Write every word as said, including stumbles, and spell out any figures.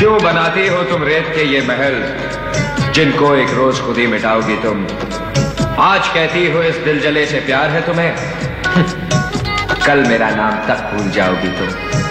क्यों बनाती हो तुम रेत के ये महल, जिनको एक रोज खुद ही मिटाओगी तुम। आज कहती हो इस दिल जले से प्यार है तुम्हें, कल मेरा नाम तक भूल जाओगी तुम।